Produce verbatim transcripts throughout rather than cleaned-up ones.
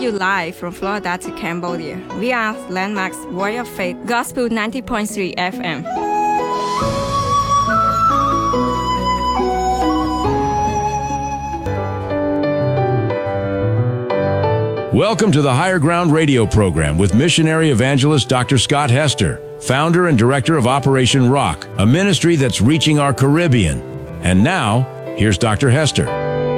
you live from Florida to Cambodia. We are Landmark's Voice of Faith, Gospel ninety point three F M. Welcome to the Higher Ground radio program with missionary evangelist Doctor Scott Hester, founder and director of Operation Rock, a ministry that's reaching our Caribbean. And now, here's Doctor Hester.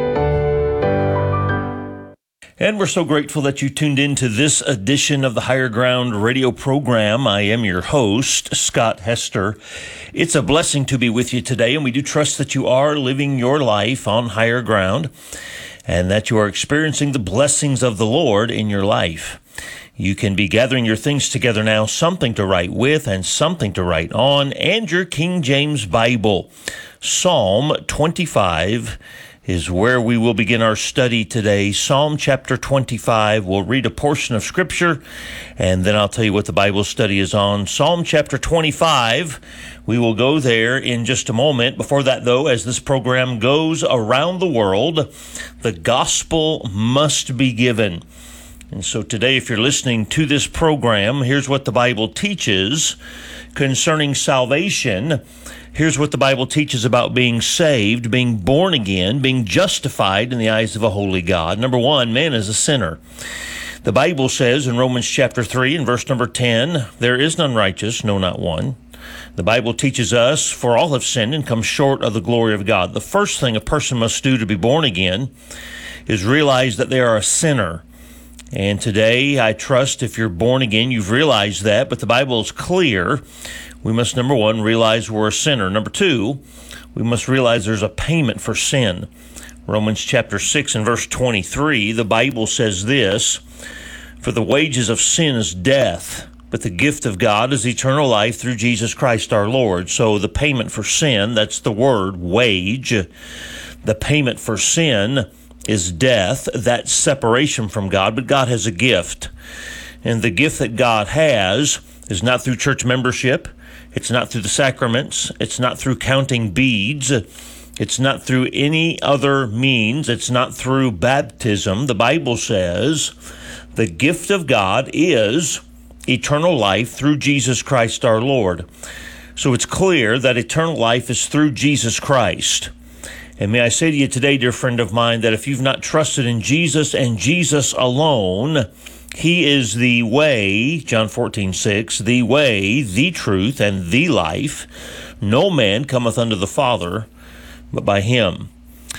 And we're so grateful that you tuned in to this edition of the Higher Ground radio program. I am your host, Scott Hester. It's a blessing to be with you today, and we do trust that you are living your life on higher ground and that you are experiencing the blessings of the Lord in your life. You can be gathering your things together now, something to write with and something to write on, and your King James Bible. Psalm twenty-five is where we will begin our study today. Psalm chapter twenty-five. We'll read a portion of Scripture, and then I'll tell you what the Bible study is on. Psalm chapter twenty-five. We will go there in just a moment. Before that, though, as this program goes around the world, the gospel must be given. And so today, if you're listening to this program, here's what the Bible teaches concerning salvation. Here's what the Bible teaches about being saved, being born again, being justified in the eyes of a holy God. Number one, man is a sinner. The Bible says in Romans chapter three and verse number ten, there is none righteous, no, not one. The Bible teaches us, for all have sinned and come short of the glory of God. The first thing a person must do to be born again is realize that they are a sinner. And today, I trust if you're born again, you've realized that, but the Bible is clear. We must, number one, realize we're a sinner. Number two, we must realize there's a payment for sin. Romans chapter six and verse twenty-three, the Bible says this, for the wages of sin is death, but the gift of God is eternal life through Jesus Christ our Lord. So the payment for sin, that's the word, wage. The payment for sin is death, that's separation from God, but God has a gift. And the gift that God has is not through church membership, it's not through the sacraments, it's not through counting beads, it's not through any other means, it's not through baptism. The Bible says the gift of God is eternal life through Jesus Christ our Lord. So it's clear that eternal life is through Jesus Christ. And may I say to you today, dear friend of mine, that if you've not trusted in Jesus and Jesus alone, He is the way, John fourteen six, the way, the truth, and the life. No man cometh unto the Father but by Him.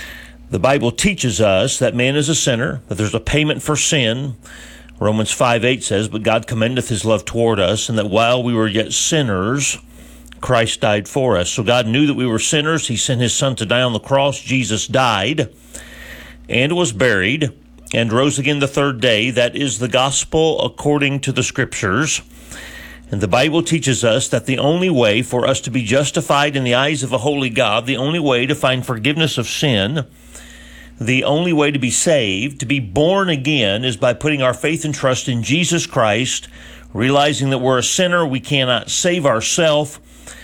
The Bible teaches us that man is a sinner, that there's a payment for sin. Romans five eight says, but God commendeth His love toward us, and that while we were yet sinners, Christ died for us. So God knew that we were sinners. He sent His Son to die on the cross. Jesus died and was buried and rose again the third day. That is the gospel according to the Scriptures. And the Bible teaches us that the only way for us to be justified in the eyes of a holy God, the only way to find forgiveness of sin, the only way to be saved, to be born again, is by putting our faith and trust in Jesus Christ, realizing that we're a sinner, we cannot save ourselves,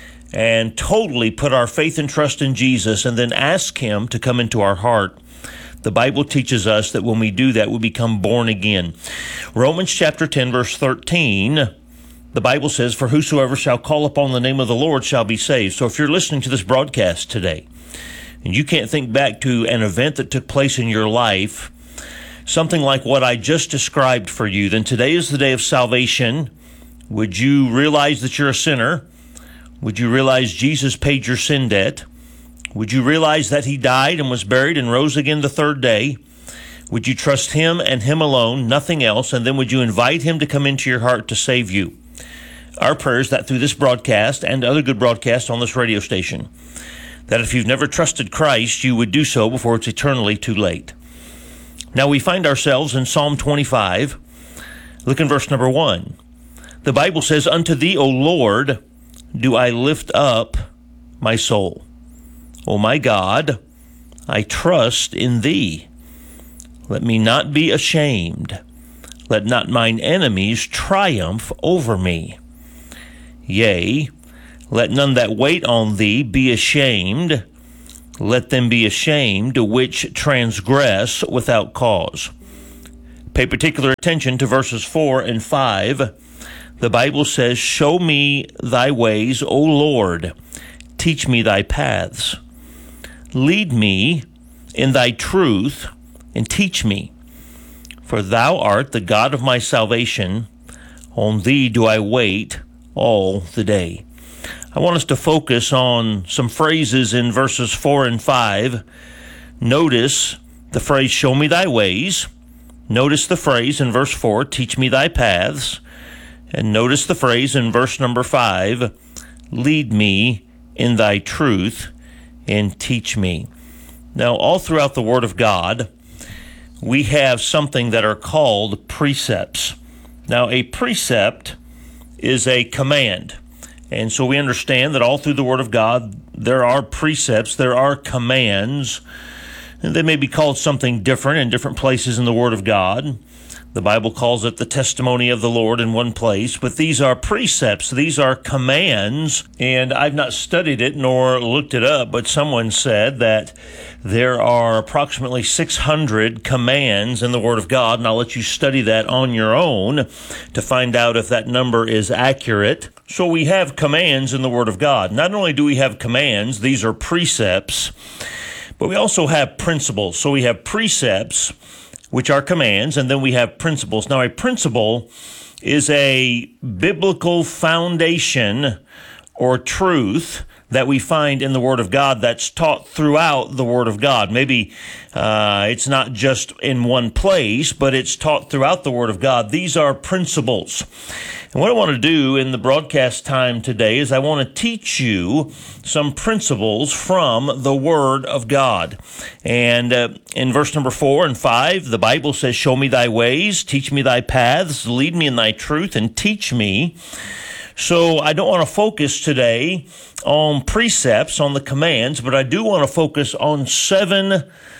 and totally put our faith and trust in Jesus, and then ask Him to come into our heart. The Bible teaches us that when we do that, we become born again. Romans chapter ten, verse thirteen, the Bible says, for whosoever shall call upon the name of the Lord shall be saved. So if you're listening to this broadcast today, and you can't think back to an event that took place in your life, something like what I just described for you, then today is the day of salvation. Would you realize that you're a sinner? Would you realize Jesus paid your sin debt? Would you realize that He died and was buried and rose again the third day? Would you trust Him and Him alone, nothing else? And then would you invite Him to come into your heart to save you? Our prayer is that through this broadcast and other good broadcasts on this radio station, that if you've never trusted Christ, you would do so before it's eternally too late. Now we find ourselves in Psalm twenty-five. Look in verse number one. The Bible says, unto Thee, O Lord, do I lift up my soul. O my God, I trust in Thee. Let me not be ashamed. Let not mine enemies triumph over me. Yea, let none that wait on Thee be ashamed. Let them be ashamed which transgress without cause. Pay particular attention to verses four and five. The Bible says, "Show me thy ways, O Lord. Teach me thy paths. Lead me in thy truth and teach me. For thou art the God of my salvation. On thee do I wait all the day." I want us to focus on some phrases in verses four and five. Notice the phrase, "Show me thy ways." Notice the phrase in verse four, "Teach me thy paths." And notice the phrase in verse number five, "Lead me in thy truth and teach me." Now, all throughout the Word of God, we have something that are called precepts. Now, a precept is a command. And so we understand that all through the Word of God, there are precepts, there are commands. And they may be called something different in different places in the Word of God. The Bible calls it the testimony of the Lord in one place, but these are precepts, these are commands, and I've not studied it nor looked it up, but someone said that there are approximately six hundred commands in the Word of God, and I'll let you study that on your own to find out if that number is accurate. So we have commands in the Word of God. Not only do we have commands, these are precepts, but we also have principles. So we have precepts, which are commands, and then we have principles. Now, a principle is a biblical foundation or truth that we find in the Word of God that's taught throughout the Word of God. Maybe uh, it's not just in one place, but it's taught throughout the Word of God. These are principles. And what I want to do in the broadcast time today is I want to teach you some principles from the Word of God. And uh, in verse number four and five, the Bible says, "Show me thy ways, teach me thy paths, lead me in thy truth, and teach me." So I don't want to focus today on precepts, on the commands, but I do want to focus on seven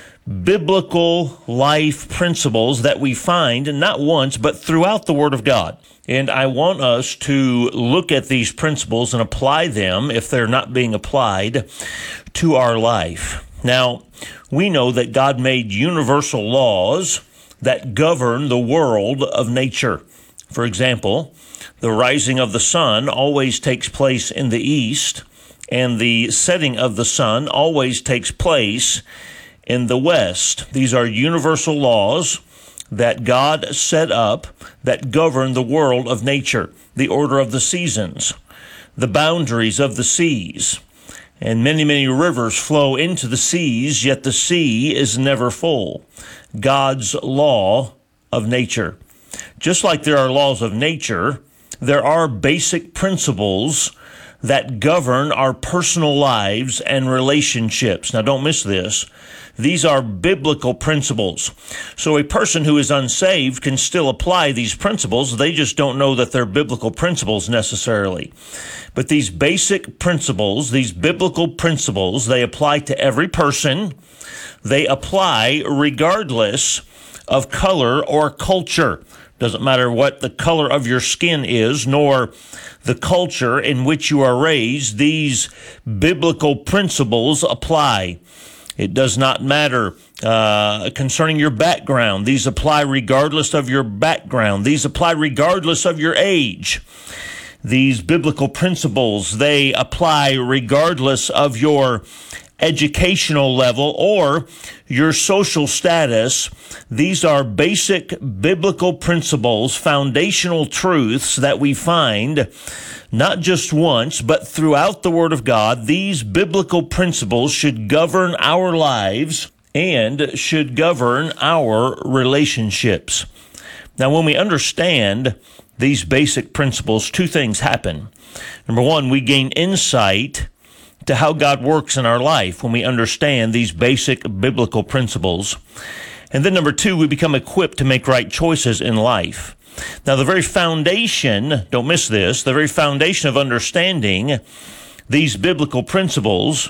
biblical life principles that we find not once, but throughout the Word of God. And I want us to look at these principles and apply them, if they're not being applied, to our life. Now, we know that God made universal laws that govern the world of nature. For example, the rising of the sun always takes place in the east, and the setting of the sun always takes place in the west. These are universal laws that God set up that govern the world of nature, the order of the seasons, the boundaries of the seas. And many, many rivers flow into the seas, yet the sea is never full. God's law of nature. Just like there are laws of nature, there are basic principles that govern our personal lives and relationships. Now, don't miss this. These are biblical principles. So a person who is unsaved can still apply these principles. They just don't know that they're biblical principles necessarily. But these basic principles, these biblical principles, they apply to every person. They apply regardless of color or culture. Doesn't matter what the color of your skin is, nor the culture in which you are raised. These biblical principles apply. It does not matter uh, concerning your background. These apply regardless of your background. These apply regardless of your age. These biblical principles, they apply regardless of your educational level or your social status. These are basic biblical principles, foundational truths that we find not just once, but throughout the Word of God. These biblical principles should govern our lives and should govern our relationships. Now, when we understand these basic principles, two things happen. Number one, we gain insight to how God works in our life when we understand these basic biblical principles. And then number two, we become equipped to make right choices in life. Now, the very foundation, don't miss this, the very foundation of understanding these biblical principles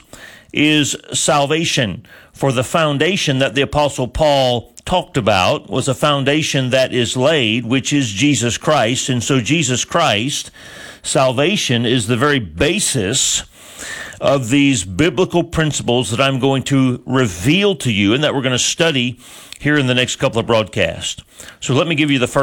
is salvation. For the foundation that the Apostle Paul talked about was a foundation that is laid, which is Jesus Christ. And so Jesus Christ, salvation, is the very basis of these biblical principles that I'm going to reveal to you and that we're going to study here in the next couple of broadcasts. So let me give you the first